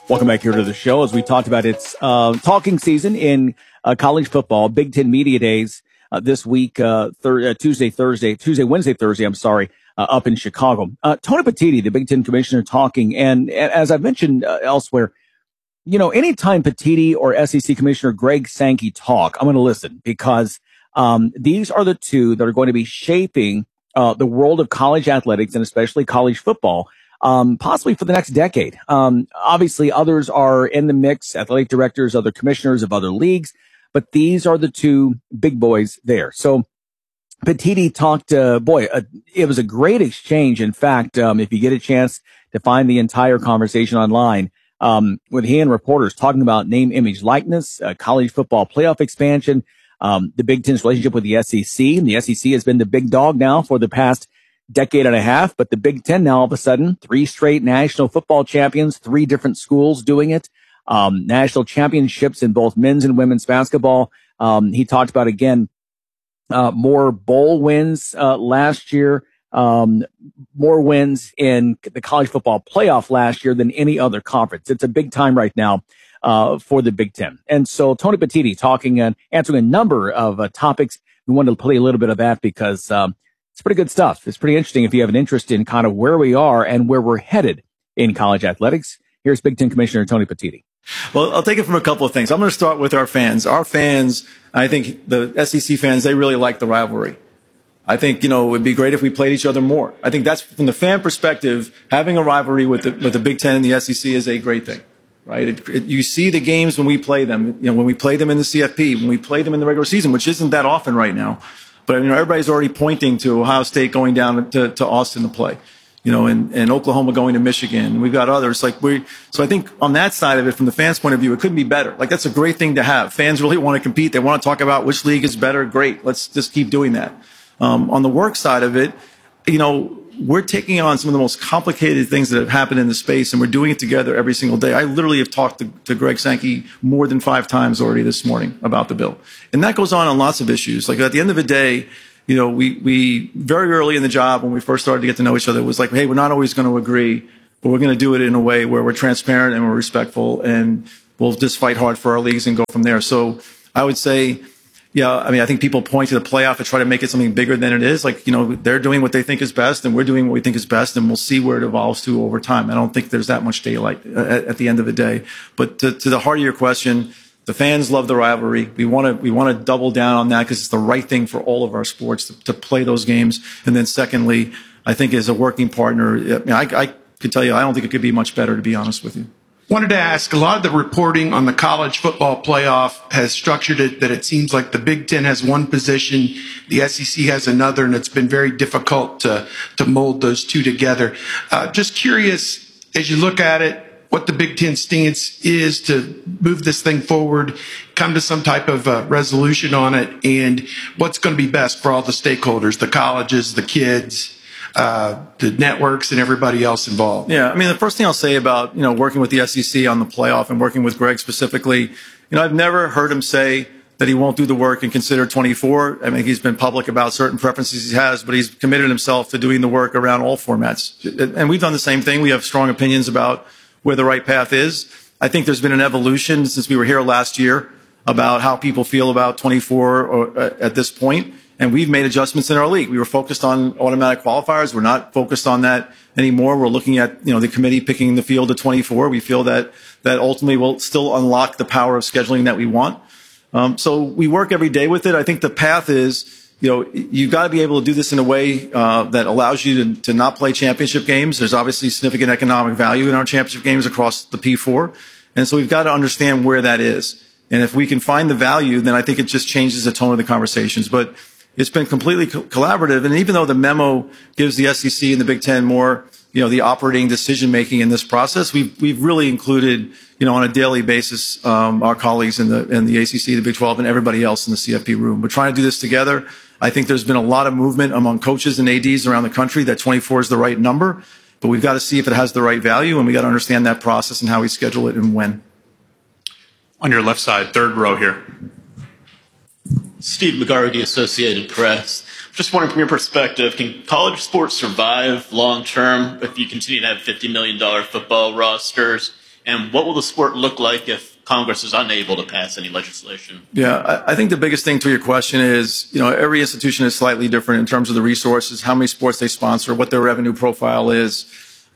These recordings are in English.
Welcome back here to the show as we talked about its talking season in college football, Big Ten Media Days this week, Tuesday, Wednesday, Thursday, up in Chicago. Tony Petitti, the Big Ten commissioner, talking. And as I've mentioned elsewhere, you know, anytime Petitti or SEC Commissioner Greg Sankey talk, I'm going to listen because these are the two that are going to be shaping the world of college athletics and especially college football. Possibly for the next decade. Obviously, others are in the mix, athletic directors, other commissioners of other leagues, but these are the two big boys there. So Petitti talked, it was a great exchange. In fact, if you get a chance to find the entire conversation online, with he and reporters talking about name, image, likeness, college football playoff expansion, the Big Ten's relationship with the SEC, and the SEC has been the big dog now for the past decade and a half, but the Big Ten now all of a sudden, 3 straight national football champions, 3 different schools doing it, national championships in both men's and women's basketball. He talked about, again, more bowl wins last year, more wins in the college football playoff last year than any other conference. It's a big time right now for the Big Ten. And so Tony Petitti talking and answering a number of topics. We wanted to play a little bit of that because it's pretty good stuff. It's pretty interesting if you have an interest in kind of where we are and where we're headed in college athletics. Here's Big Ten Commissioner Tony Petitti. Well, I'll take it from a couple of things. I'm going to start with our fans. Our fans, I think the SEC fans, they really like the rivalry. I think, you know, it would be great if we played each other more. I think that's from the fan perspective, having a rivalry with the Big Ten and the SEC is a great thing, right? You see the games when we play them, you know, when we play them in the CFP, when we play them in the regular season, which isn't that often right now. But, you know, everybody's already pointing to Ohio State going down to Austin to play, you know, and Oklahoma going to Michigan. We've got others. So I think on that side of it, from the fans' point of view, it couldn't be better. Like, that's a great thing to have. Fans really want to compete. They want to talk about which league is better. Great. Let's just keep doing that. On the work side of it, you know, we're taking on some of the most complicated things that have happened in the space, and we're doing it together every single day. I literally have talked to Greg Sankey more than 5 times already this morning about the bill. And that goes on lots of issues. Like, at the end of the day, you know, we very early in the job, when we first started to get to know each other, it was like, hey, we're not always going to agree, but we're going to do it in a way where we're transparent and we're respectful, and we'll just fight hard for our leagues and go from there. So I would say, yeah, I mean, I think people point to the playoff and try to make it something bigger than it is. Like, you know, they're doing what they think is best, and we're doing what we think is best, and we'll see where it evolves to over time. I don't think there's that much daylight at the end of the day. But to the heart of your question, the fans love the rivalry. We want to double down on that because it's the right thing for all of our sports to play those games. And then secondly, I think as a working partner, I could tell you, I don't think it could be much better, to be honest with you. Wanted to ask, a lot of the reporting on the college football playoff has structured it that it seems like the Big Ten has one position, the SEC has another, and it's been very difficult to mold those two together. Just curious, as you look at it, what the Big Ten stance is to move this thing forward, come to some type of resolution on it, and what's going to be best for all the stakeholders, the colleges, the kids, the networks, and everybody else involved. Yeah, I mean, the first thing I'll say about, you know, working with the SEC on the playoff and working with Greg specifically, you know, I've never heard him say that he won't do the work and consider 24. I mean, he's been public about certain preferences he has, but he's committed himself to doing the work around all formats. And we've done the same thing. We have strong opinions about where the right path is. I think there's been an evolution since we were here last year about how people feel about 24 at this point. And we've made adjustments in our league. We were focused on automatic qualifiers. We're not focused on that anymore. We're looking at, you know, the committee picking the field of 24. We feel that ultimately will still unlock the power of scheduling that we want. So we work every day with it. I think the path is, you know, you've got to be able to do this in a way that allows you to not play championship games. There's obviously significant economic value in our championship games across the P4. And so we've got to understand where that is. And if we can find the value, then I think it just changes the tone of the conversations. But it's been completely collaborative. And even though the memo gives the SEC and the Big Ten more, you know, the operating decision making in this process, we've really included, you know, on a daily basis, our colleagues in the ACC, the Big 12, and everybody else in the CFP room. We're trying to do this together. I think there's been a lot of movement among coaches and ADs around the country that 24 is the right number, but we've got to see if it has the right value, and we got to understand that process and how we schedule it and when. On your left side, third row here. Steve McGarvey, Associated Press. Just wondering from your perspective, can college sports survive long term if you continue to have $50 million football rosters And what will the sport look like if Congress is unable to pass any legislation? Yeah, I think the biggest thing to your question is, every institution is slightly different in terms of the resources, how many sports they sponsor, what their revenue profile is.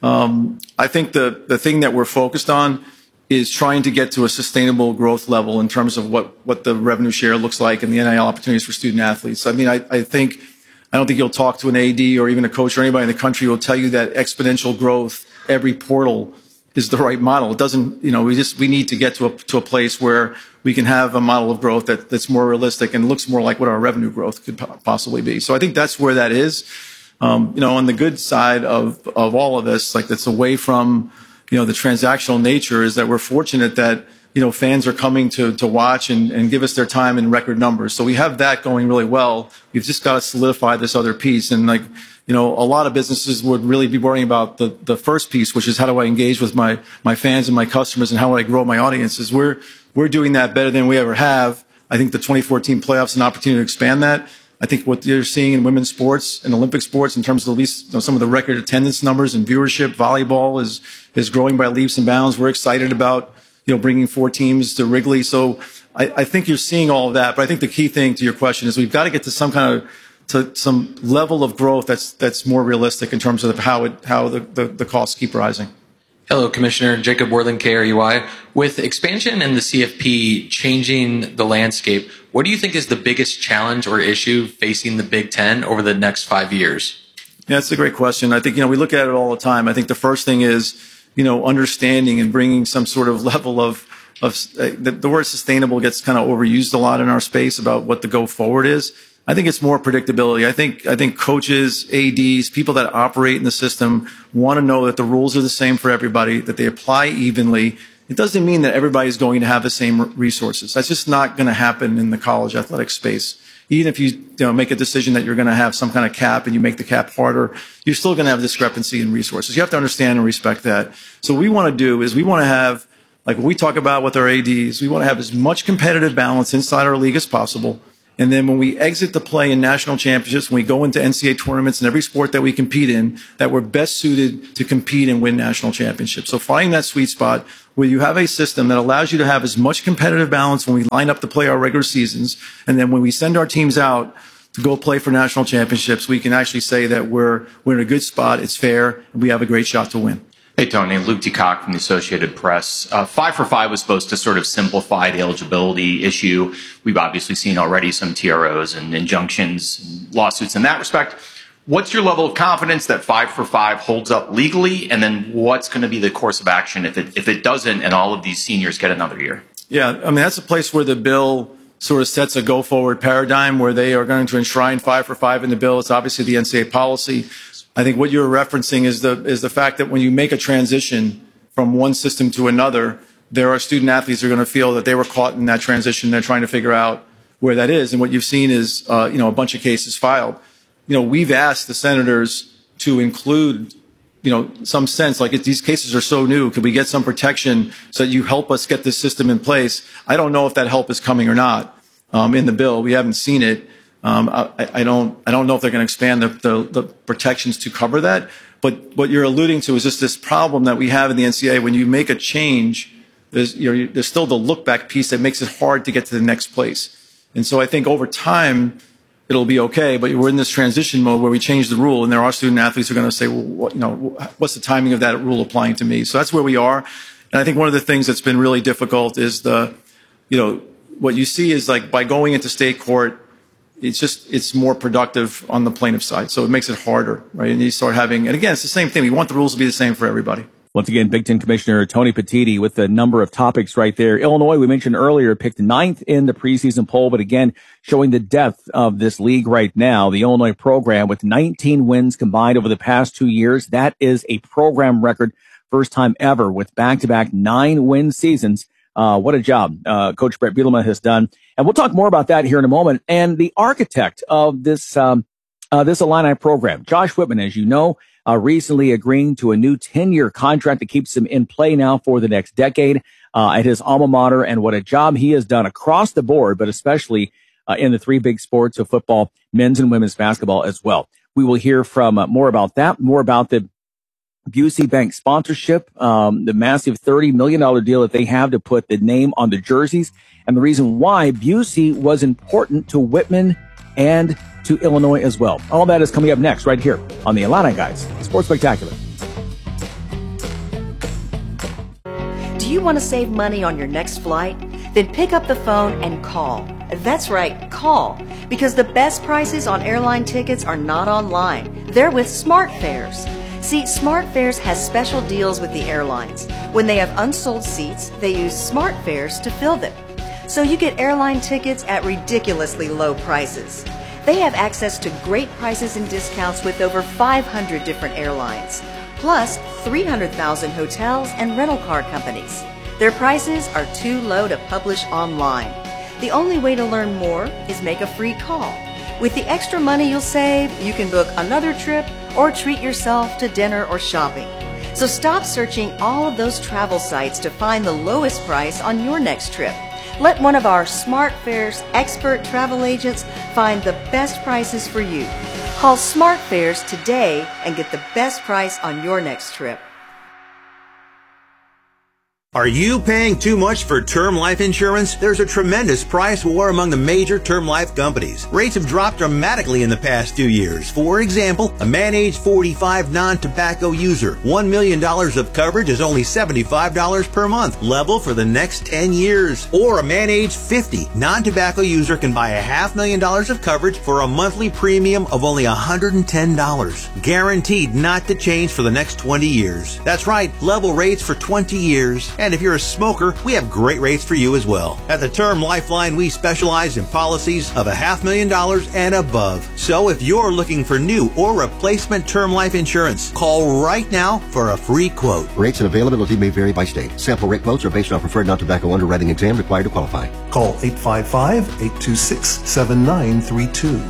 I think the thing that we're focused on is trying to get to a sustainable growth level in terms of what the revenue share looks like and the NIL opportunities for student athletes. I mean, I don't think you'll talk to an AD or even a coach or anybody in the country who will tell you that exponential growth, every portal is the right model. It doesn't, we need to get to a place where we can have a model of growth that's more realistic and looks more like what our revenue growth could possibly be. So I think that's where that is. On the good side of all of this, like that's away from, the transactional nature, is that we're fortunate that, fans are coming to watch and give us their time in record numbers. So we have that going really well. We've just got to solidify this other piece. And a lot of businesses would really be worrying about the first piece, which is how do I engage with my fans and my customers and how do I grow my audiences? We're doing that better than we ever have. I think the 2014 playoffs is an opportunity to expand that. I think what you're seeing in women's sports and Olympic sports in terms of at least some of the record attendance numbers and viewership, volleyball is growing by leaps and bounds. We're excited about, bringing 4 teams to Wrigley. So I think you're seeing all of that. But I think the key thing to your question is we've got to get to some level of growth that's more realistic in terms of how the costs keep rising. Hello, Commissioner Jacob Worthing, KRUI. With expansion and the CFP changing the landscape, what do you think is the biggest challenge or issue facing the Big Ten over the next 5 years? Yeah, that's a great question. I think, we look at it all the time. I think the first thing is, understanding and bringing some sort of level of the word sustainable gets kind of overused a lot in our space about what the go forward is. I think it's more predictability. I think coaches, ADs, people that operate in the system want to know that the rules are the same for everybody, that they apply evenly. It doesn't mean that everybody's going to have the same resources. That's just not going to happen in the college athletic space. Even if you make a decision that you're going to have some kind of cap and you make the cap harder, you're still going to have discrepancy in resources. You have to understand and respect that. So what we want to do is we want to have, like what we talk about with our ADs, we want to have as much competitive balance inside our league as possible. And then when we exit the play in national championships, when we go into NCAA tournaments and every sport that we compete in, that we're best suited to compete and win national championships. So finding that sweet spot where you have a system that allows you to have as much competitive balance when we line up to play our regular seasons. And then when we send our teams out to go play for national championships, we can actually say that we're in a good spot, it's fair, and we have a great shot to win. Hey, Tony. Luke DeCock from the Associated Press. 5 for 5 was supposed to sort of simplify the eligibility issue. We've obviously seen already some TROs and injunctions and lawsuits in that respect. What's your level of confidence that 5 for 5 holds up legally? And then what's going to be the course of action if it doesn't and all of these seniors get another year? Yeah, I mean, that's a place where the bill sort of sets a go-forward paradigm where they are going to enshrine 5 for 5 in the bill. It's obviously the NCAA policy. I think what you're referencing is the fact that when you make a transition from one system to another, there are student athletes who are going to feel that they were caught in that transition. They're trying to figure out where that is. And what you've seen is, a bunch of cases filed. We've asked the senators to include, some sense, like if these cases are so new, could we get some protection so that you help us get this system in place? I don't know if that help is coming or not in the bill. We haven't seen it. I don't know if they're going to expand the protections to cover that. But what you're alluding to is just this problem that we have in the NCAA. When you make a change, there's still the look back piece that makes it hard to get to the next place. And so I think over time, it'll be okay. But we're in this transition mode where we change the rule, and there are student athletes who are going to say, well, what's the timing of that rule applying to me? So that's where we are. And I think one of the things that's been really difficult is what you see is like by going into state court, it's more productive on the plaintiff side. So it makes it harder, right? And you start having, and again, it's the same thing. We want the rules to be the same for everybody. Once again, Big Ten Commissioner Tony Petitti with a number of topics right there. Illinois, we mentioned earlier, picked 9th in the preseason poll, but again, showing the depth of this league right now. The Illinois program with 19 wins combined over the past 2 years. That is a program record. First time ever with back-to-back 9-win seasons. What a job Coach Brett Bielema has done. And we'll talk more about that here in a moment. And the architect of this Illini program, Josh Whitman, as you know, recently agreeing to a new 10-year contract that keeps him in play now for the next decade at his alma mater. And what a job he has done across the board, but especially in the 3 big sports of football, men's and women's basketball as well. We will hear from more about that, more about the Busey Bank sponsorship, the massive $30 million deal that they have to put the name on the jerseys, and the reason why Busey was important to Whitman and to Illinois as well. All that is coming up next right here on the Illini Guys Sports Spectacular. Do you want to save money on your next flight? Then pick up the phone and call. That's right, call. Because the best prices on airline tickets are not online. They're with SmartFares. See, SmartFares has special deals with the airlines. When they have unsold seats, they use SmartFares to fill them. So you get airline tickets at ridiculously low prices. They have access to great prices and discounts with over 500 different airlines, plus 300,000 hotels and rental car companies. Their prices are too low to publish online. The only way to learn more is make a free call. With the extra money you'll save, you can book another trip or treat yourself to dinner or shopping. So stop searching all of those travel sites to find the lowest price on your next trip. Let one of our SmartFares expert travel agents find the best prices for you. Call SmartFares today and get the best price on your next trip. Are you paying too much for term life insurance? There's a tremendous price war among the major term life companies. Rates have dropped dramatically in the past few years. For example, a man age 45 non-tobacco user, $1 million of coverage is only $75 per month, level for the next 10 years. Or a man age 50 non-tobacco user can buy $500,000 of coverage for a monthly premium of only $110, guaranteed not to change for the next 20 years. That's right, level rates for 20 years. And if you're a smoker, we have great rates for you as well. At the Term Lifeline, we specialize in policies of $500,000 and above. So if you're looking for new or replacement term life insurance, call right now for a free quote. Rates and availability may vary by state. Sample rate quotes are based on preferred non-tobacco underwriting exam required to qualify. Call 855-826-7932.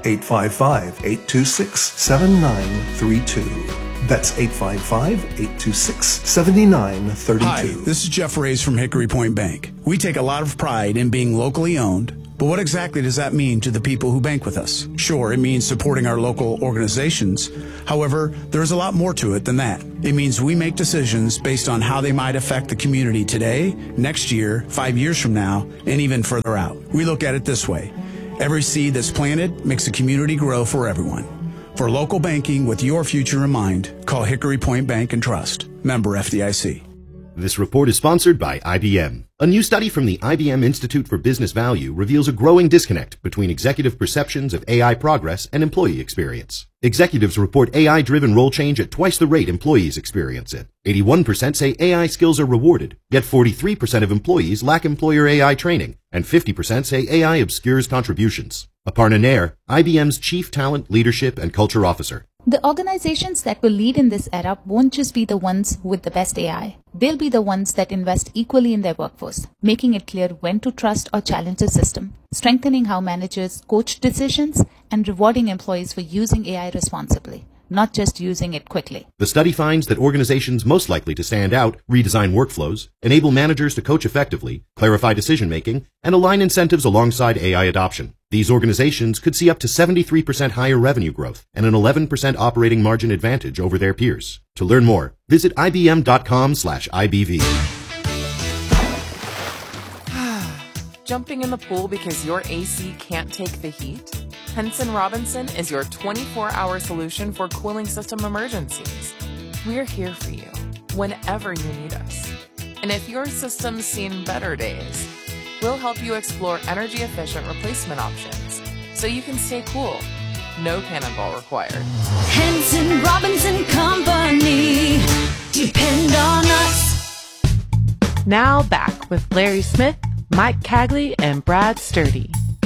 855-826-7932. That's 855-826-7932. Hi, this is Jeff Reyes from Hickory Point Bank. We take a lot of pride in being locally owned, but what exactly does that mean to the people who bank with us? Sure, it means supporting our local organizations. However, there's a lot more to it than that. It means we make decisions based on how they might affect the community today, next year, 5 years from now, and even further out. We look at it this way. Every seed that's planted makes the community grow for everyone. For local banking with your future in mind, call Hickory Point Bank and Trust. Member FDIC. This report is sponsored by IBM. A new study from the IBM Institute for Business Value reveals a growing disconnect between executive perceptions of AI progress and employee experience. Executives report AI-driven role change at twice the rate employees experience it. 81% say AI skills are rewarded, yet 43% of employees lack employer AI training, and 50% say AI obscures contributions. Aparna Nair, IBM's Chief Talent, Leadership, and Culture Officer. The organizations that will lead in this era won't just be the ones with the best AI. They'll be the ones that invest equally in their workforce, making it clear when to trust or challenge the system, strengthening how managers coach decisions, and rewarding employees for using AI responsibly, not just using it quickly. The study finds that organizations most likely to stand out redesign workflows, enable managers to coach effectively, clarify decision-making, and align incentives alongside AI adoption. These organizations could see up to 73% higher revenue growth and an 11% operating margin advantage over their peers. To learn more, visit ibm.com/IBV. Jumping in the pool because your AC can't take the heat? Henson Robinson is your 24-hour solution for cooling system emergencies. We're here for you whenever you need us. And if your system's seen better days, we'll help you explore energy-efficient replacement options so you can stay cool. No cannonball required. Henson Robinson Company. Depend on us. Now back with Larry Smith, Mike Cagley, and Brad Sturdy.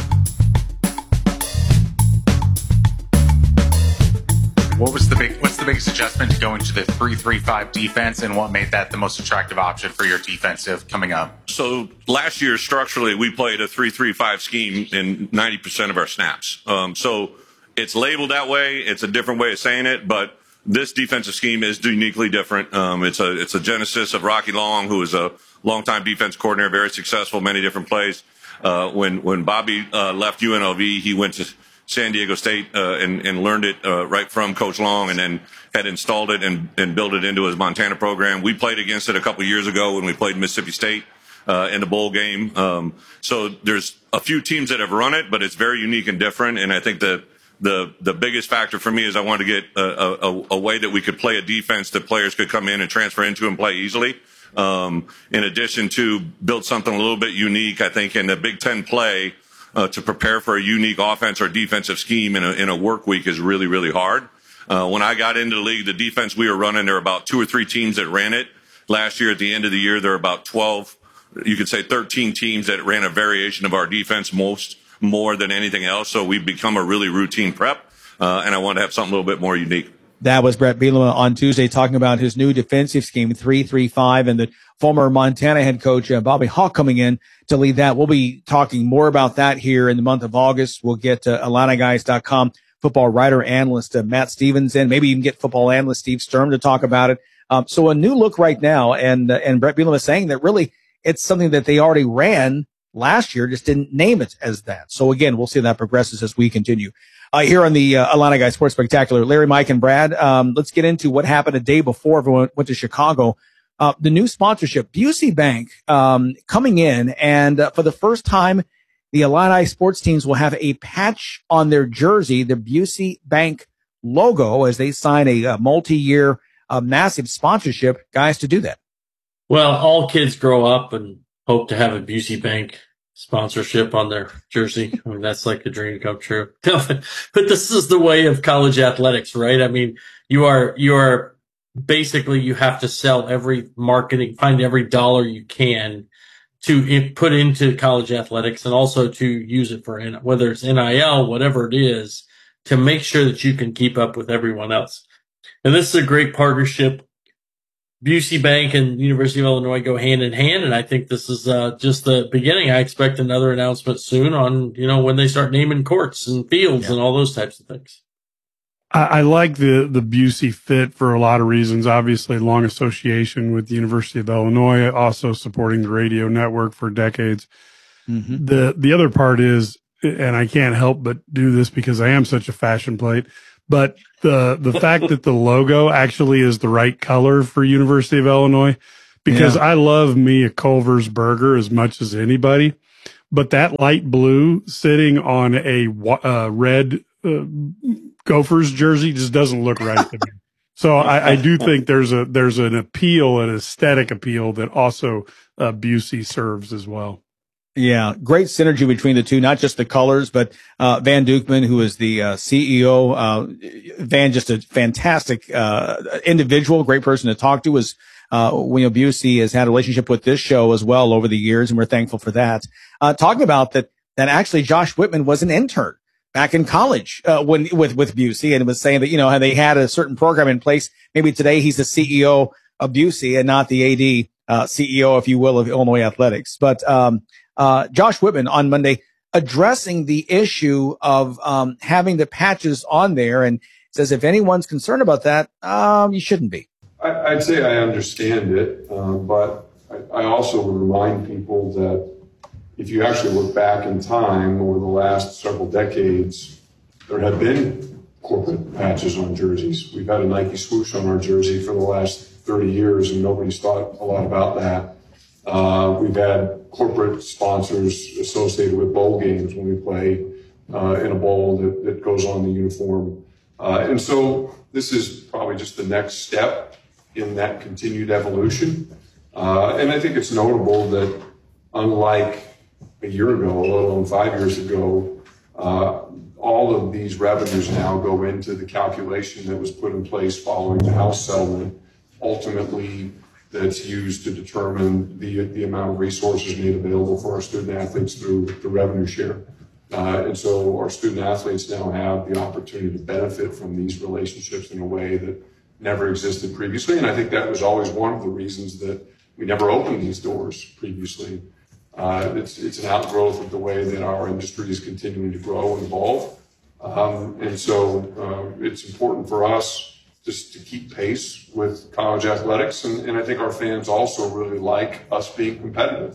What's the biggest adjustment to going to the 3-3-5 defense, and what made that the most attractive option for your defensive coming up? So last year, structurally, we played a 3-3-5 scheme in 90% of our snaps. So it's labeled that way. It's a different way of saying it, but this defensive scheme is uniquely different. It's a genesis of Rocky Long, who is a longtime defense coordinator, very successful, many different plays. When Bobby left UNLV, he went to San Diego State and learned it right from Coach Long, and then had installed it and built it into his Montana program. We played against it a couple years ago when we played Mississippi State in the bowl game. So there's a few teams that have run it, but it's very unique and different. And I think the biggest factor for me is I wanted to get a way that we could play a defense that players could come in and transfer into and play easily. In addition to build something a little bit unique, I think in the Big Ten play, to prepare for a unique offense or defensive scheme in a work week is really, really hard. When I got into the league, the defense we were running, there were about 2 or 3 teams that ran it. Last year, at the end of the year, there were about 12, you could say 13 teams that ran a variation of our defense more than anything else. So we've become a really routine prep, and I wanted to have something a little bit more unique. That was Brett Bielema on Tuesday talking about his new defensive scheme, 3-3-5, and the former Montana head coach, Bobby Hauck, coming in to lead that. We'll be talking more about that here in the month of August. We'll get IlliniGuys.com football writer analyst Matt Stevens in, maybe even get football analyst Steve Sturm to talk about it. So a new look right now, and Brett Bielema is saying that really it's something that they already ran last year, just didn't name it as that. So again, we'll see how that progresses as we continue. Here on the Illini Guys Sports Spectacular, Larry, Mike, and Brad, let's get into what happened a day before everyone went to Chicago. The new sponsorship, Busey Bank, coming in, and for the first time, the Illini sports teams will have a patch on their jersey, the Busey Bank logo, as they sign a multi-year massive sponsorship. Guys, to do that. Well, all kids grow up and hope to have a Busey Bank sponsorship on their jersey. I mean, that's like a dream come true. But this is the way of college athletics, right? I mean, you are basically, you have to sell every marketing, find every dollar you can to put into college athletics, and also to use it for whether it's NIL, whatever it is, to make sure that you can keep up with everyone else. And this is a great partnership. Busey Bank and University of Illinois go hand in hand, and I think this is just the beginning. I expect another announcement soon on, when they start naming courts and fields and all those types of things. I like the Busey fit for a lot of reasons. Obviously, long association with the University of Illinois, also supporting the radio network for decades. Mm-hmm. The other part is, and I can't help but do this because I am such a fashion plate, but the fact that the logo actually is the right color for University of Illinois, because I love me a Culver's burger as much as anybody, but that light blue sitting on a red Gophers jersey just doesn't look right to me. So I do think there's an appeal, an aesthetic appeal that also Busey serves as well. Yeah, great synergy between the two, not just the colors, but Van Dukeman, who is the CEO. Van, just a fantastic individual, great person to talk to. Busey has had a relationship with this show as well over the years, and we're thankful for that. Talking about that actually Josh Whitman was an intern back in college with Busey, and was saying that how they had a certain program in place. Maybe today he's the CEO of Busey and not the AD CEO, if you will, of Illinois Athletics. But Josh Whitman on Monday addressing the issue of having the patches on there, and says if anyone's concerned about that, you shouldn't be. I'd say I understand it, but I also would remind people that if you actually look back in time over the last several decades, there have been corporate patches on jerseys. We've had a Nike swoosh on our jersey for the last 30 years, and nobody's thought a lot about that. We've had corporate sponsors associated with bowl games when we play in a bowl that goes on the uniform. And so this is probably just the next step in that continued evolution. And I think it's notable that unlike a year ago, let alone 5 years ago, all of these revenues now go into the calculation that was put in place following the House settlement. Ultimately, that's used to determine the amount of resources made available for our student athletes through the revenue share. And so our student athletes now have the opportunity to benefit from these relationships in a way that never existed previously. And I think that was always one of the reasons that we never opened these doors previously. It's an outgrowth of the way that our industry is continuing to grow and evolve. And so it's important for us just to keep pace with college athletics. And I think our fans also really like us being competitive.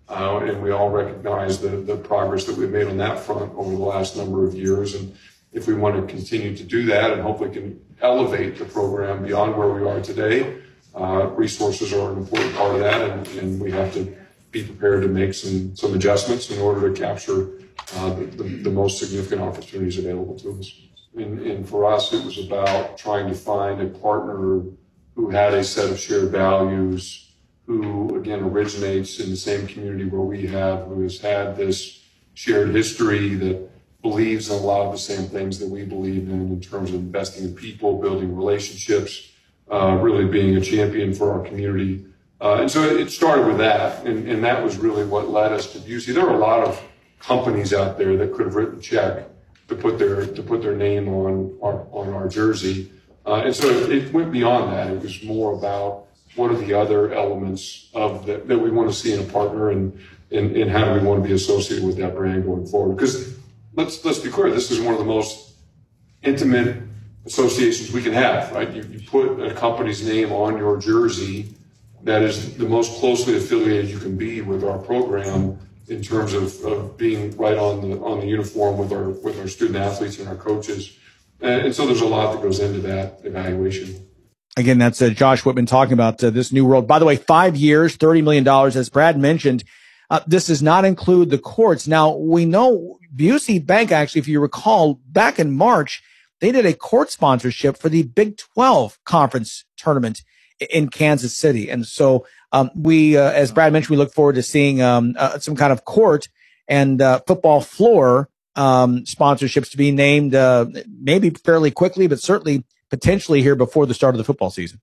And we all recognize the progress that we've made on that front over the last number of years. And if we want to continue to do that and hopefully can elevate the program beyond where we are today, resources are an important part of that, and we have to be prepared to make some adjustments in order to capture the most significant opportunities available to us. And for us, it was about trying to find a partner who had a set of shared values, who, again, originates in the same community where we have, who has had this shared history that believes in a lot of the same things that we believe in terms of investing in people, building relationships, really being a champion for our community. And so it started with that, and that was really what led us to Busey. There are a lot of companies out there that could have written a check to put their name on our jersey, and so it went beyond that. It was more about what are the other elements of that we want to see in a partner, and how do we want to be associated with that brand going forward? Because let's be clear, this is one of the most intimate associations we can have, right? You put a company's name on your jersey. That is the most closely affiliated you can be with our program in terms of being right on the uniform with our student athletes and our coaches. And so there's a lot that goes into that evaluation. Again, that's Josh Whitman talking about this new world. By the way, 5 years, $30 million, as Brad mentioned. This does not include the courts. Now, we know Busey Bank, actually, if you recall, back in March, they did a court sponsorship for the Big 12 conference tournament in Kansas City. And so we, as Brad mentioned, we look forward to seeing some kind of court and football floor sponsorships to be named maybe fairly quickly, but certainly potentially here before the start of the football season.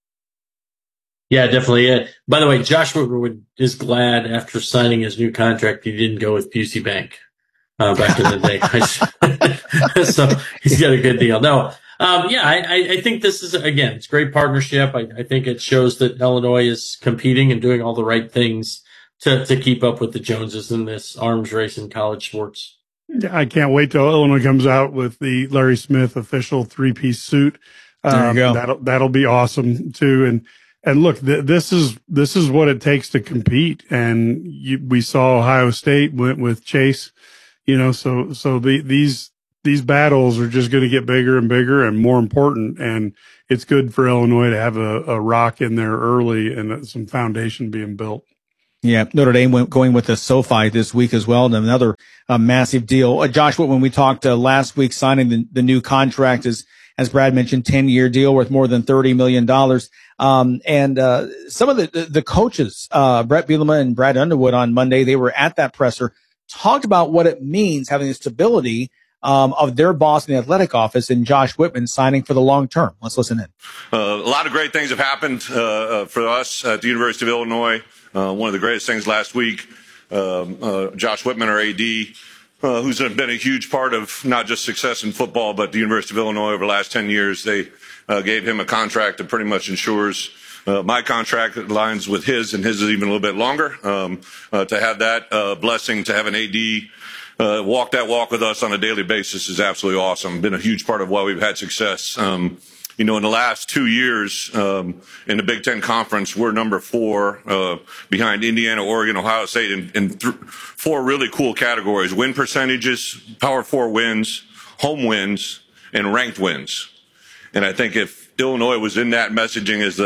Yeah, definitely. Yeah. By the way, Josh Woodward is glad after signing his new contract he didn't go with Busey Bank back in the day. So he's got a good deal. No, I think this is, again, it's a great partnership. I think it shows that Illinois is competing and doing all the right things to keep up with the Joneses in this arms race in college sports. I can't wait till Illinois comes out with the Larry Smith official 3-piece suit. There you go. That'll be awesome too. And look, this is what it takes to compete. And we saw Ohio State went with Chase, so these battles are just going to get bigger and bigger and more important. And it's good for Illinois to have a rock in there early and some foundation being built. Yeah, Notre Dame going with the SoFi this week as well, and another massive deal. Josh, when we talked last week, signing the new contract is, as Brad mentioned, 10-year deal worth more than $30 million. And some of the coaches, Brett Bielema and Brad Underwood on Monday, they were at that presser, talked about what it means having the stability of their boss in the athletic office and Josh Whitman signing for the long term. Let's listen in. A lot of great things have happened for us at the University of Illinois. One of the greatest things last week, Josh Whitman, our AD, who's been a huge part of not just success in football, but the University of Illinois over the last 10 years. They gave him a contract that pretty much ensures my contract aligns with his, and his is even a little bit longer. To have that blessing, to have an AD walk that walk with us on a daily basis is absolutely awesome. Been a huge part of why we've had success. In the last 2 years in the Big Ten Conference, we're number 4 behind Indiana, Oregon, Ohio State in 4 really cool categories: win percentages, Power 4 wins, home wins, and ranked wins. And I think if Illinois was in that messaging as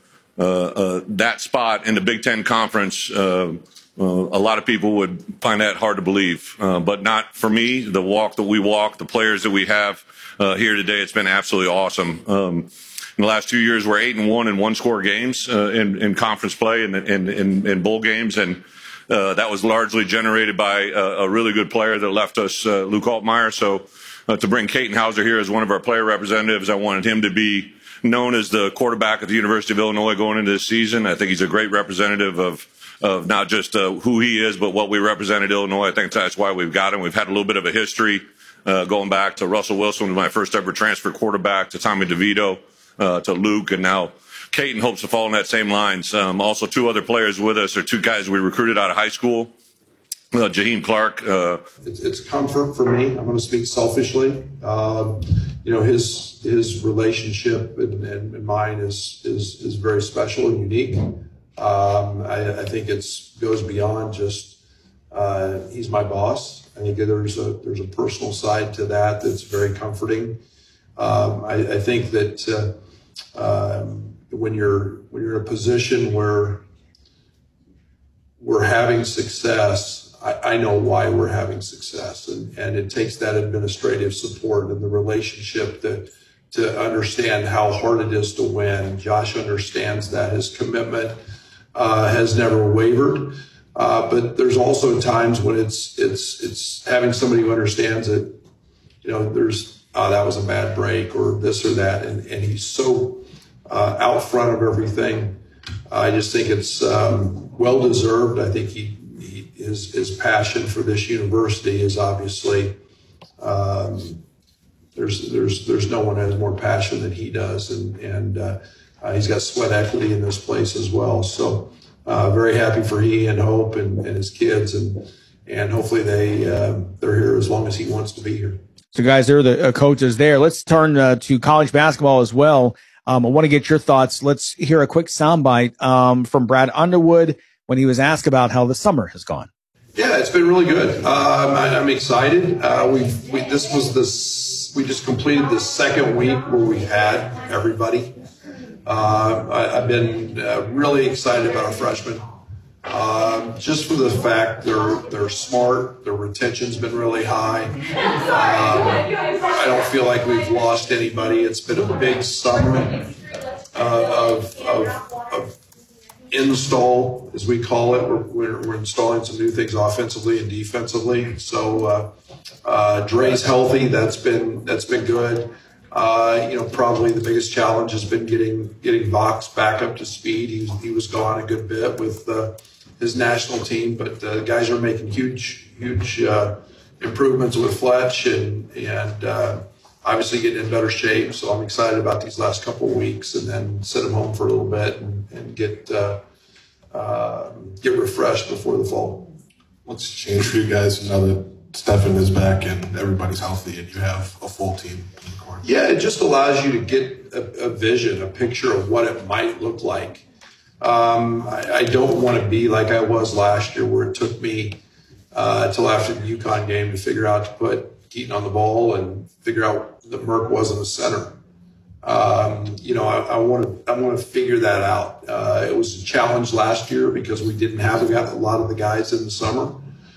that spot in the Big Ten Conference, a lot of people would find that hard to believe, but not for me. The walk that we walk, the players that we have here today, it's been absolutely awesome. In the last 2 years, we're 8-1 in one-score games in conference play and in bowl games, and that was largely generated by a really good player that left us, Luke Altmaier. So to bring Katin Houser here as one of our player representatives, I wanted him to be known as the quarterback at the University of Illinois going into this season. I think he's a great representative of not just who he is, but what we represent at Illinois. I think that's why we've got him. We've had a little bit of a history going back to Russell Wilson, who was my first ever transfer quarterback, to Tommy DeVito, to Luke, and now Katin hopes to follow in that same lines. Also, 2 other players with us are 2 guys we recruited out of high school. Jaheim Clark. It's comfort for me. I'm going to speak selfishly. His relationship and mine is very special and unique. I I think goes beyond just he's my boss. I think there's a personal side to that that's very comforting. I think that when you're in a position where we're having success, I know why we're having success, and it takes that administrative support and the relationship to understand how hard it is to win. Josh understands that. His commitment has never wavered, but there's also times when it's having somebody who understands it. There's that was a bad break or this or that, and he's so out front of everything. I just think it's well deserved. I think his passion for this university is obviously there's no one has more passion than he does, and he's got sweat equity in this place as well. So very happy for he and Hope and his kids, and hopefully they're here as long as he wants to be here. So guys, there are the coaches there. Let's turn to college basketball as well. I want to get your thoughts. Let's hear a quick soundbite from Brad Underwood when he was asked about how the summer has gone. Yeah, it's been really good. I'm excited. We just completed the second week where we had everybody. I've been really excited about our freshmen. Just for the fact they're smart, their retention's been really high. I don't feel like we've lost anybody. It's been a big summer of install, as we call it. We're installing some new things offensively and defensively. So Dre's healthy. That's been good. Probably the biggest challenge has been getting Vox back up to speed. He was gone a good bit with his national team, but the guys are making huge improvements with Fletch and obviously getting in better shape. So I'm excited about these last couple of weeks, and then send them home for a little bit and get refreshed before the fall. What's changed for you guys now that Stephen is back and everybody's healthy and you have a full team in the court? Yeah, it just allows you to get a vision, a picture of what it might look like. I don't want to be like I was last year, where it took me till after the UConn game to figure out to put Keaton on the ball and figure out that Merck wasn't a center. I want to figure that out. It was a challenge last year because we didn't have a lot of the guys in the summer.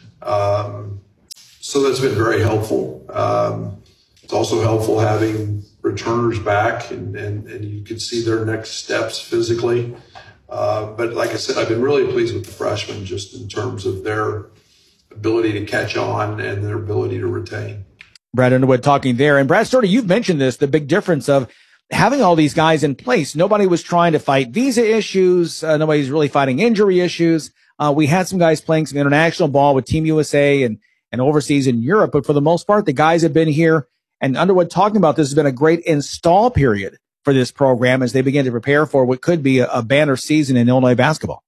So that's been very helpful. It's also helpful having returners back and you can see their next steps physically. But like I said, I've been really pleased with the freshmen just in terms of their ability to catch on and their ability to retain. Brad Underwood talking there. And Brad Sturdy, you've mentioned this, the big difference of having all these guys in place. Nobody was trying to fight visa issues. Nobody's really fighting injury issues. We had some guys playing some international ball with Team USA and overseas in Europe. But for the most part, the guys have been here. And Underwood talking about this has been a great install period for this program as they begin to prepare for what could be a banner season in Illinois basketball.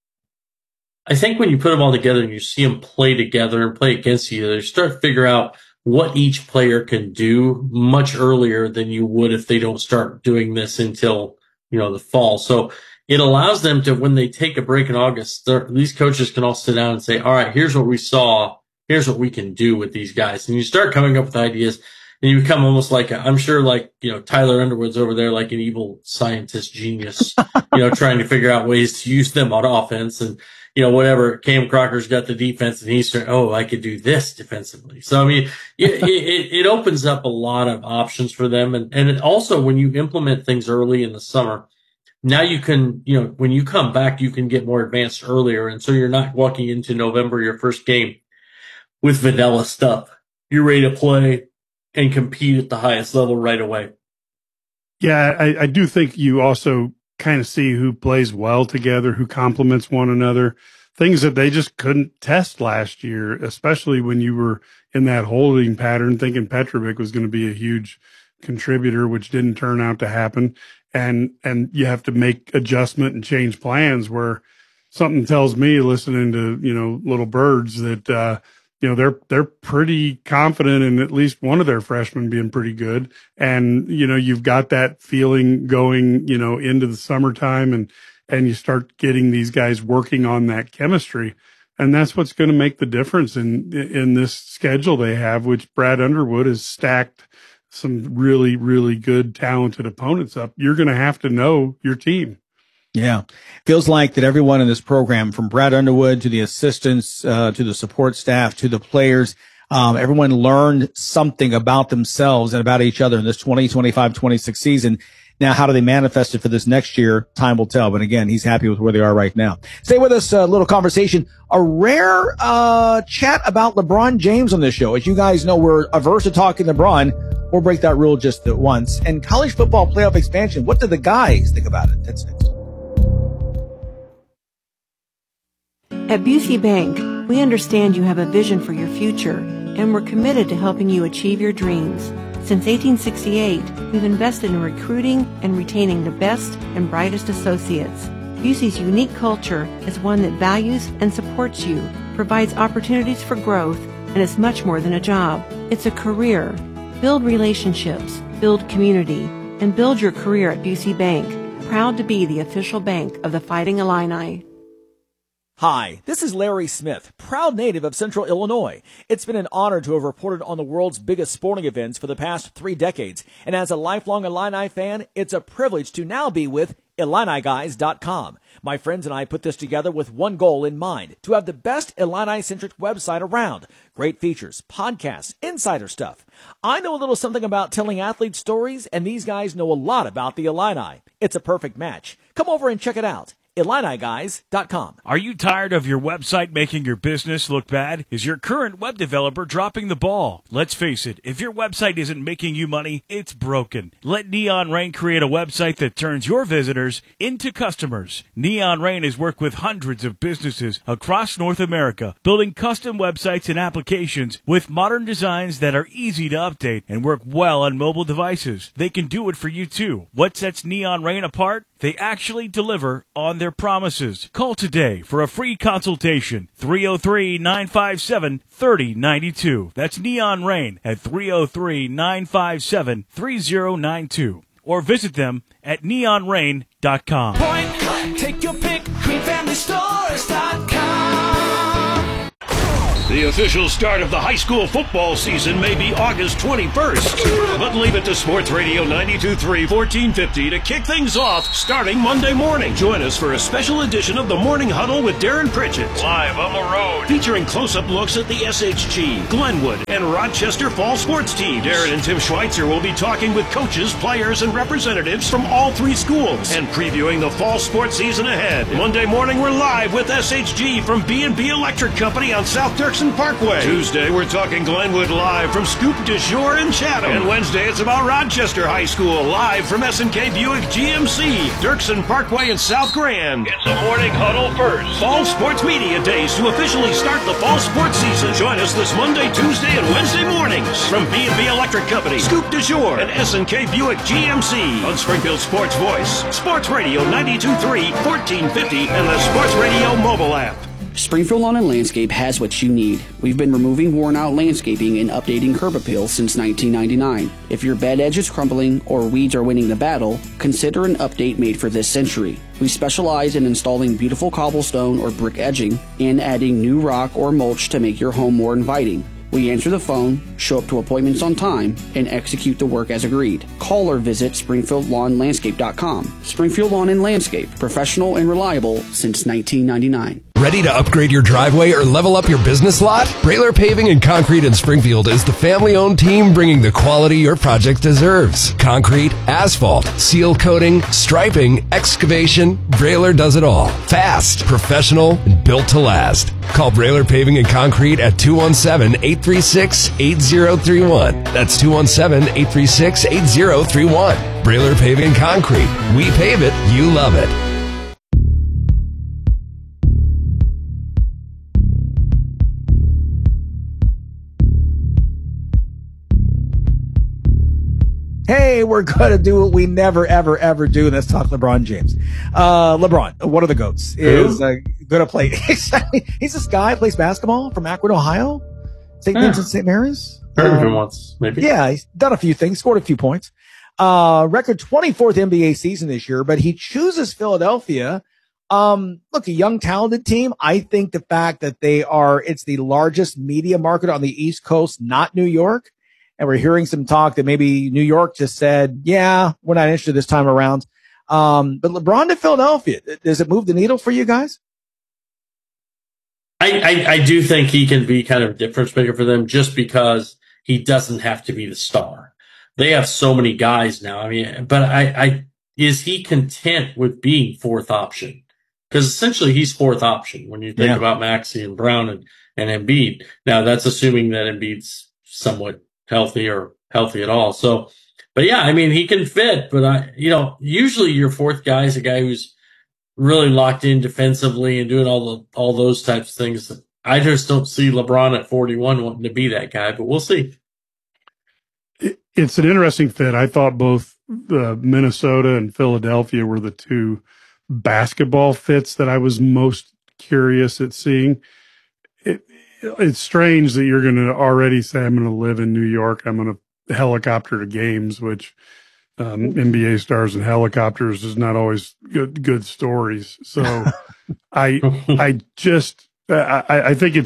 I think when you put them all together and you see them play together and play against each other, you start to figure out what each player can do much earlier than you would if they don't start doing this until, the fall. So it allows them to, when they take a break in August, these coaches can all sit down and say, all right, here's what we saw. Here's what we can do with these guys. And you start coming up with ideas. And you become almost like Tyler Underwood's over there like an evil scientist genius, trying to figure out ways to use them on offense and, whatever. Cam Crocker's got the defense and he's saying, I could do this defensively. So, I mean, it opens up a lot of options for them. And it also, when you implement things early in the summer, now you can, when you come back, you can get more advanced earlier. And so you're not walking into November, your first game, with vanilla stuff. You're ready to play and compete at the highest level right away. Yeah, I do think you also kind of see who plays well together, who complements one another, things that they just couldn't test last year, especially when you were in that holding pattern thinking Petrovic was going to be a huge contributor, which didn't turn out to happen. And you have to make adjustment and change plans, where something tells me, listening to, Little Birds, that, they're pretty confident in at least one of their freshmen being pretty good. And, you've got that feeling going, into the summertime and you start getting these guys working on that chemistry. And that's what's going to make the difference in this schedule they have, which Brad Underwood has stacked some really, really good, talented opponents up. You're going to have to know your team. Yeah. Feels like that everyone in this program, from Brad Underwood to the assistants, to the support staff, to the players, everyone learned something about themselves and about each other in this 2025-26 season. Now, how do they manifest it for this next year? Time will tell. But again, he's happy with where they are right now. Stay with us, a little conversation. A rare chat about LeBron James on this show. As you guys know, we're averse to talking LeBron. We'll break that rule just at once. And college football playoff expansion. What do the guys think about it? That's next. At Busey Bank, we understand you have a vision for your future, and we're committed to helping you achieve your dreams. Since 1868, we've invested in recruiting and retaining the best and brightest associates. Busey's unique culture is one that values and supports you, provides opportunities for growth, and is much more than a job. It's a career. Build relationships, build community, and build your career at Busey Bank. Proud to be the official bank of the Fighting Illini. Hi, this is Larry Smith, proud native of Central Illinois. It's been an honor to have reported on the world's biggest sporting events for the past 3 decades. And as a lifelong Illini fan, it's a privilege to now be with IlliniGuys.com. My friends and I put this together with one goal in mind, to have the best Illini-centric website around. Great features, podcasts, insider stuff. I know a little something about telling athlete stories, and these guys know a lot about the Illini. It's a perfect match. Come over and check it out. IlliniGuys.com. Are you tired of your website making your business look bad? Is your current web developer dropping the ball? Let's face it, if your website isn't making you money, it's broken. Let Neon Rain create a website that turns your visitors into customers. Neon Rain has worked with hundreds of businesses across North America, building custom websites and applications with modern designs that are easy to update and work well on mobile devices. They can do it for you too. What sets Neon Rain apart? They actually deliver on their promises. Call today for a free consultation. 303-957-3092. That's Neon Rain at 303-957-3092. Or visit them at neonrain.com. Point, take your pick, greenfamilystores.com. The official start of the high school football season may be August 21st, but leave it to Sports Radio 92.3 1450 to kick things off starting Monday morning. Join us for a special edition of the Morning Huddle with Darren Pritchett. Live on the road. Featuring close-up looks at the SHG, Glenwood, and Rochester Fall sports teams. Darren and Tim Schweitzer will be talking with coaches, players, and representatives from all 3 schools and previewing the fall sports season ahead. Monday morning, we're live with SHG from B&B Electric Company on South Dirksen Parkway. Tuesday, we're talking Glenwood live from Scoop de Jour in Chatham. And Wednesday, it's about Rochester High School live from S&K Buick GMC, Dirksen Parkway in South Grand. It's a Morning Huddle first. Fall Sports Media Days to officially start the fall sports season. Join us this Monday, Tuesday, and Wednesday mornings from B&B Electric Company, Scoop de Jour, and S&K Buick GMC on Springfield Sports Voice, Sports Radio 92.3, 1450, and the Sports Radio mobile app. Springfield Lawn and Landscape has what you need. We've been removing worn-out landscaping and updating curb appeal since 1999. If your bed edge is crumbling or weeds are winning the battle, consider an update made for this century. We specialize in installing beautiful cobblestone or brick edging and adding new rock or mulch to make your home more inviting. We answer the phone, show up to appointments on time, and execute the work as agreed. Call or visit SpringfieldLawnLandscape.com. Springfield Lawn and Landscape, professional and reliable since 1999. Ready to upgrade your driveway or level up your business lot? Brailer Paving and Concrete in Springfield is the family-owned team bringing the quality your project deserves. Concrete, asphalt, seal coating, striping, excavation, Brailer does it all. Fast, professional, and built to last. Call Brailer Paving and Concrete at 217-836-8031. That's 217-836-8031. Brailer Paving and Concrete. We pave it, you love it. Hey, we're going to do what we never, ever, ever do. Let's talk LeBron James. LeBron, one of the GOATs, is going to play. He's this guy who plays basketball from Akron, Ohio. St. Vincent St. Mary's. Heard of him once, maybe. Yeah, he's done a few things, scored a few points. Record 24th NBA season this year, but he chooses Philadelphia Look, a young, talented team. I think the fact that it's the largest media market on the East Coast, not New York. And we're hearing some talk that maybe New York just said, yeah, we're not interested this time around. But LeBron to Philadelphia, does it move the needle for you guys? I do think he can be kind of a difference maker for them just because he doesn't have to be the star. They have so many guys now. I mean, but is he content with being fourth option? Because essentially he's fourth option when you think about Maxey and Brown and Embiid. Now that's assuming that Embiid's somewhat healthy or healthy at all. So, but yeah, I mean, he can fit, but usually your fourth guy is a guy who's really locked in defensively and doing all those types of things. I just don't see LeBron at 41 wanting to be that guy, but we'll see. It's an interesting fit. I thought both Minnesota and Philadelphia were the two basketball fits that I was most curious at seeing. It's strange that you're going to already say, I'm going to live in New York. I'm going to helicopter to games, which NBA stars and helicopters is not always good stories. So I think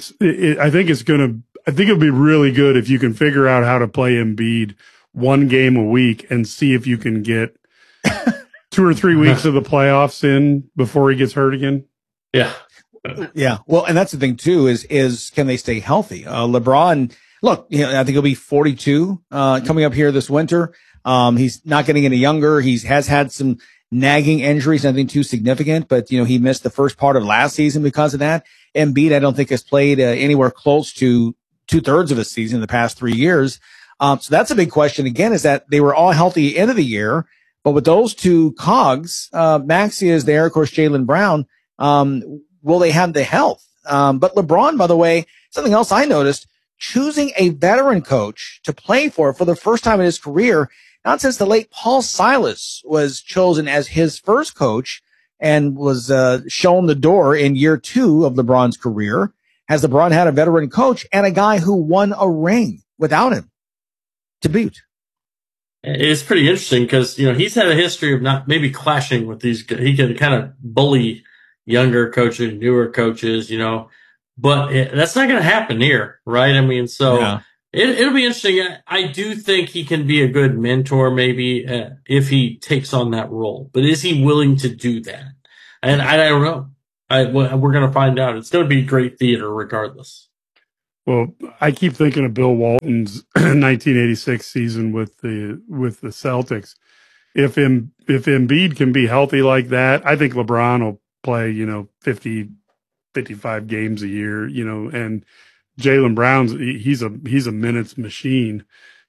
it'll be really good if you can figure out how to play Embiid one game a week and see if you can get 2 or 3 weeks of the playoffs in before he gets hurt again. Yeah. Yeah. Well, and that's the thing too, is can they stay healthy? LeBron, look, I think he'll be 42, coming up here this winter. He's not getting any younger. He has had some nagging injuries, nothing too significant, but he missed the first part of last season because of that. Embiid, I don't think has played anywhere close to 2/3 of a season in the past 3 years. So that's a big question again, is that they were all healthy end of the year, but with those two cogs, Maxey is there, of course, Jaylen Brown, will they have the health? But LeBron, by the way, something else I noticed, choosing a veteran coach to play for the first time in his career, not since the late Paul Silas was chosen as his first coach and was shown the door in year 2 of LeBron's career. Has LeBron had a veteran coach and a guy who won a ring without him to boot? It's pretty interesting because, he's had a history of not maybe clashing with these. He can kind of bully younger coaches, newer coaches, but that's not going to happen here, right? I mean, so yeah. It'll be interesting. I do think he can be a good mentor, maybe if he takes on that role. But is he willing to do that? And I don't know. We're going to find out. It's going to be great theater, regardless. Well, I keep thinking of Bill Walton's 1986 season with the Celtics. If Embiid can be healthy like that, I think LeBron will play 50, 55 games a year. And Jaylen Brown's he's a minutes machine.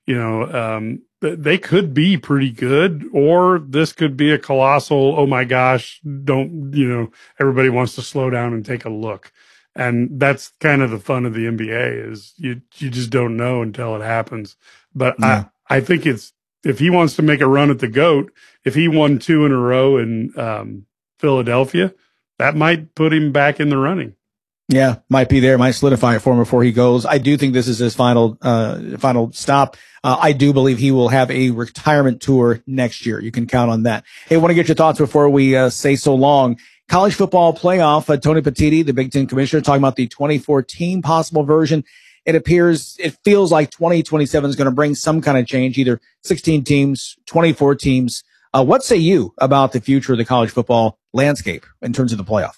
They could be pretty good, or this could be a colossal, oh my gosh, everybody wants to slow down and take a look. And that's kind of the fun of the NBA, is you just don't know until it happens. But yeah. I think if he wants to make a run at the GOAT, if he won 2 in a row in Philadelphia, that might put him back in the running. Yeah, might be there, might solidify it for him before he goes. I do think this is his final stop. I do believe he will have a retirement tour next year. You can count on that. Hey, I want to get your thoughts before we say so long. College football playoff, Tony Petitti, the Big Ten commissioner, talking about the 2014 possible version. It feels like 2027 is going to bring some kind of change, either 16 teams, 24 teams. What say you about the future of the college football landscape in terms of the playoff?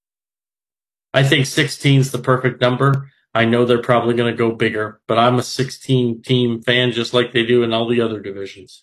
I think 16 is the perfect number. I know they're probably going to go bigger, but I'm a 16-team fan just like they do in all the other divisions.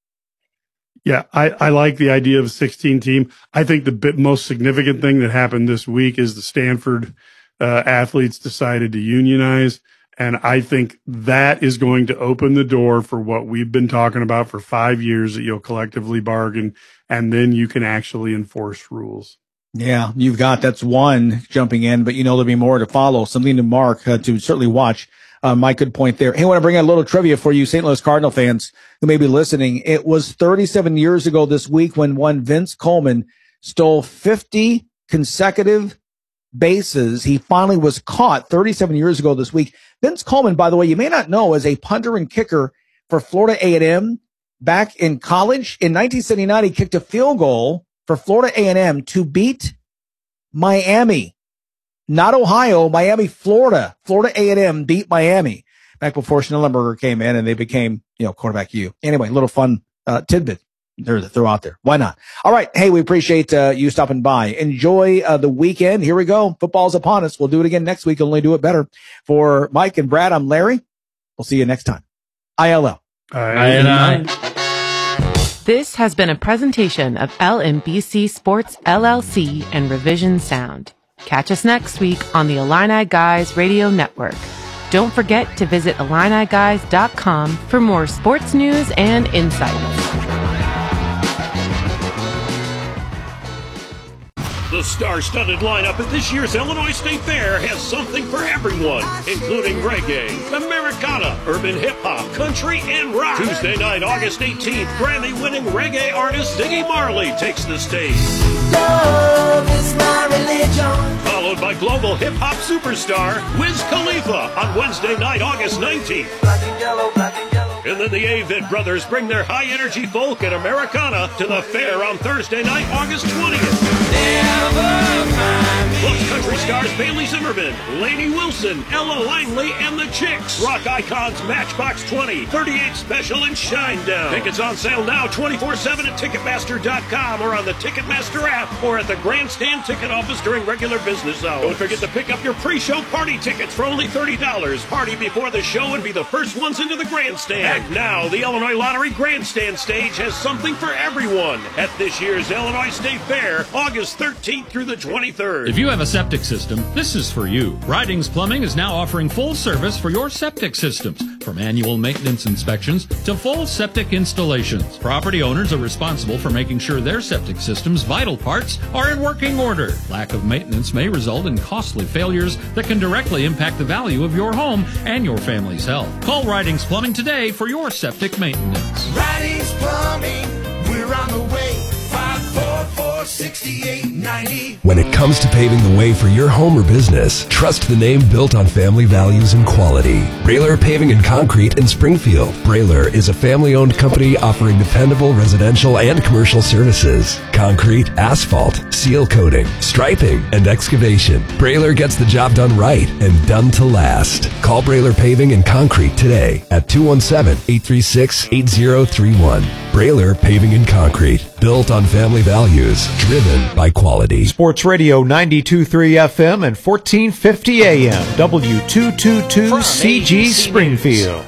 Yeah, I like the idea of a 16 team. I think the most significant thing that happened this week is the Stanford athletes decided to unionize. And I think that is going to open the door for what we've been talking about for 5 years, that you'll collectively bargain and then you can actually enforce rules. Yeah, that's one jumping in, but there'll be more to follow, something to mark, to certainly watch. Mike, good point there. Hey, I want to bring out a little trivia for you St. Louis Cardinal fans who may be listening. It was 37 years ago this week when one Vince Coleman stole 50 consecutive bases. He finally was caught 37 years ago this week. Vince Coleman, by the way, you may not know, is a punter and kicker for Florida A&M. Back in college in 1979, he kicked a field goal for Florida A&M to beat Miami, not Ohio, Miami, Florida. Florida A&M beat Miami back before Schnellenberger came in and they became, quarterback U. Anyway, little fun tidbit throw out there. Why not? All right. Hey, we appreciate you stopping by. Enjoy the weekend. Here we go. Football's upon us. We'll do it again next week. Only do it better. For Mike and Brad, I'm Larry. We'll see you next time. ILL. This has been a presentation of LMBC Sports LLC and Revision Sound. Catch us next week on the Illini Guys Radio Network. Don't forget to visit IlliniGuys.com for more sports news and insights. The star-studded lineup at this year's Illinois State Fair has something for everyone, including reggae, Americana, urban hip-hop, country, and rock. Tuesday night, August 18th, Grammy-winning reggae artist Ziggy Marley takes the stage. Love is my religion. Followed by global hip-hop superstar Wiz Khalifa on Wednesday night, August 19th. Black and yellow, black and yellow. And then the Avett Brothers bring their high-energy folk and Americana to the fair on Thursday night, August 20th. Plus country stars Bailey Zimmerman, Lainey Wilson, Ella Langley, and the Chicks. Rock icons Matchbox 20, 38 Special, and Shinedown. Tickets on sale now 24/7 at Ticketmaster.com or on the Ticketmaster app or at the Grandstand ticket office during regular business hours. Don't forget to pick up your pre-show party tickets for only $30. Party before the show and be the first ones into the Grandstand. And now, the Illinois Lottery Grandstand stage has something for everyone at this year's Illinois State Fair, August 13th through the 23rd. If you have a septic system, this is for you. Ridings Plumbing is now offering full service for your septic systems, from annual maintenance inspections to full septic installations. Property owners are responsible for making sure their septic system's vital parts are in working order. Lack of maintenance may result in costly failures that can directly impact the value of your home and your family's health. Call Ridings Plumbing today for your septic maintenance. Ridings Plumbing, we're on the way. 544-6890. When it comes to paving the way for your home or business, trust the name built on family values and quality. Brailer Paving and Concrete in Springfield. Brailer is a family-owned company offering dependable residential and commercial services. Concrete, asphalt, seal coating, striping, and excavation. Brailer gets the job done right and done to last. Call Brailer Paving and Concrete today at 217-836-8031. Brailer Paving and Concrete. Built on family values, driven by quality. Sports Radio 92.3 FM and 1450 AM, W222 CG Springfield.